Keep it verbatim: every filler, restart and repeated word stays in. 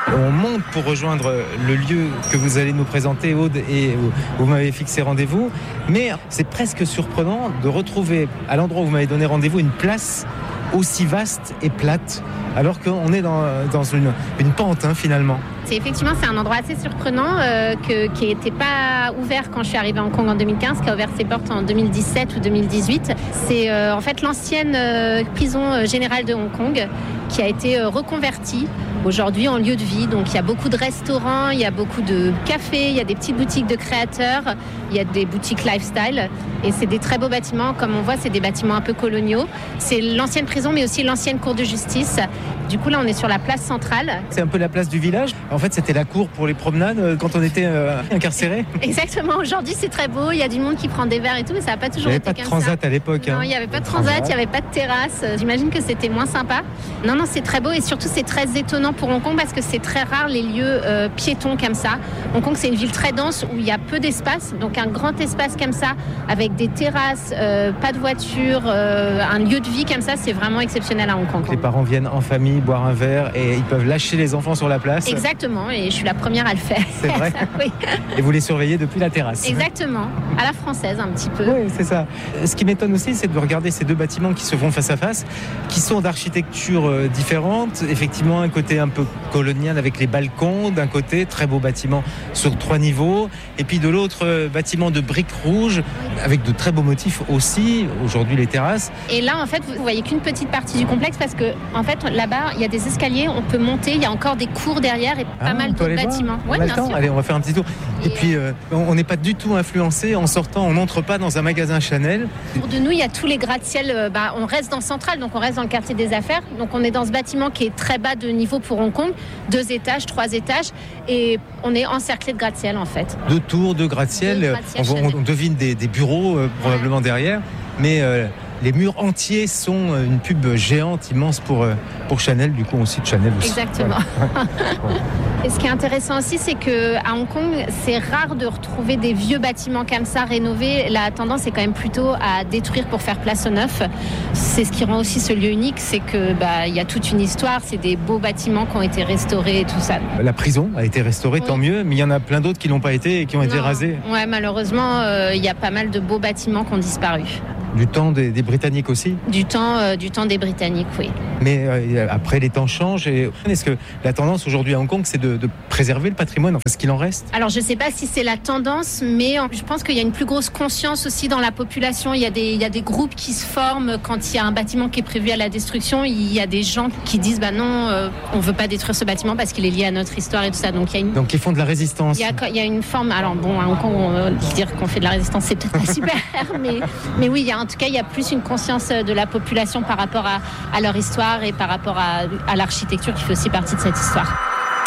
On monte pour rejoindre le lieu que vous allez nous présenter, Aude, et vous m'avez fixé rendez-vous. Mais c'est presque surprenant de retrouver à l'endroit où vous m'avez donné rendez-vous une place aussi vaste et plate, alors qu'on est dans, dans une, une pente hein, finalement. C'est effectivement c'est un endroit assez surprenant euh, que, qui n'était pas ouvert quand je suis arrivée à Hong Kong en deux mille quinze, qui a ouvert ses portes en deux mille dix-sept ou deux mille dix-huit. C'est euh, en fait l'ancienne euh, prison générale de Hong Kong qui a été euh, reconvertie aujourd'hui en lieu de vie. Donc il y a beaucoup de restaurants, il y a beaucoup de cafés, il y a des petites boutiques de créateurs, il y a des boutiques lifestyle et c'est des très beaux bâtiments. Comme on voit, c'est des bâtiments un peu coloniaux. C'est l'ancienne prison mais aussi l'ancienne cour de justice. Du coup là on est sur la place centrale. C'est un peu la place du village. En fait c'était la cour pour les promenades quand on était euh, incarcéré. Exactement, aujourd'hui c'est très beau, il y a du monde qui prend des verres et tout, mais ça n'a pas toujours été comme ça. Il n'y avait pas de transat à l'époque. Hein. Non, il n'y avait pas de transat, il n'y avait pas de terrasse. J'imagine que c'était moins sympa. Non, non, c'est très beau et surtout c'est très étonnant pour Hong Kong parce que c'est très rare les lieux euh, piétons comme ça. Hong Kong c'est une ville très dense où il y a peu d'espace, donc un grand espace comme ça avec des terrasses, euh, pas de voiture, euh, un lieu de vie comme ça, c'est vraiment exceptionnel à Hong Kong. Les parents viennent en famille boire un verre et ils peuvent lâcher les enfants sur la place. Exactement, et je suis la première à le faire. C'est vrai. Oui. Et vous les surveillez depuis la terrasse. Exactement, à la française un petit peu. Oui, c'est ça. Ce qui m'étonne aussi, c'est de regarder ces deux bâtiments qui se font face à face, qui sont d'architecture différente. Effectivement, un côté un peu colonial avec les balcons, d'un côté, très beau bâtiment sur trois niveaux, et puis de l'autre, bâtiment de briques rouges, avec de très beaux motifs aussi, aujourd'hui les terrasses. Et là, en fait, vous voyez qu'une petite partie du complexe, parce que, en fait, là-bas, il y a des escaliers, on peut monter, il y a encore des cours derrière et pas ah, mal d'autres bâtiments. Ouais, bien sûr. Allez, on va faire un petit tour. Et, et puis, euh, on n'est pas du tout influencé. En sortant, on n'entre pas dans un magasin Chanel. Autour de nous, il y a tous les gratte-ciel. Euh, bah, on reste dans Central, donc on reste dans le quartier des affaires. Donc on est dans ce bâtiment qui est très bas de niveau pour Hong Kong, deux étages, trois étages, et on est encerclé de gratte-ciel en fait. Deux tours, deux gratte-ciel. Deux gratte-ciel on, on, on devine des, des bureaux euh, probablement ouais. derrière, mais euh, les murs entiers sont une pub géante, immense pour, pour Chanel, du coup on cite Chanel aussi. Exactement. Ouais. Et ce qui est intéressant aussi, c'est qu'à Hong Kong, c'est rare de retrouver des vieux bâtiments comme ça, rénovés. La tendance est quand même plutôt à détruire pour faire place au neuf. C'est ce qui rend aussi ce lieu unique, c'est qu'il bah, y a toute une histoire, c'est des beaux bâtiments qui ont été restaurés et tout ça. La prison a été restaurée, oui. Tant mieux, mais il y en a plein d'autres qui n'ont pas été et qui ont non. été rasés. Ouais, malheureusement, il euh, y a pas mal de beaux bâtiments qui ont disparu. Du temps des, des Britanniques aussi ? Du temps, euh, du temps des Britanniques, oui. Mais euh, après, les temps changent. Et est-ce que la tendance aujourd'hui à Hong Kong, c'est de, de préserver le patrimoine, enfin, ce qu'il en reste ? Alors, je ne sais pas si c'est la tendance, mais je pense qu'il y a une plus grosse conscience aussi dans la population. Il y a des, il y a des groupes qui se forment quand il y a un bâtiment qui est prévu à la destruction. Il y a des gens qui disent bah non, euh, on ne veut pas détruire ce bâtiment parce qu'il est lié à notre histoire et tout ça. Donc, il y a une... Donc ils font de la résistance. Il y a, il y a une forme. Alors, bon, à Hong Kong, on va dire qu'on fait de la résistance, c'est peut-être pas super, mais, mais oui, il y a, en tout cas, il y a plus une conscience de la population par rapport à, à leur histoire et par rapport à, à l'architecture qui fait aussi partie de cette histoire.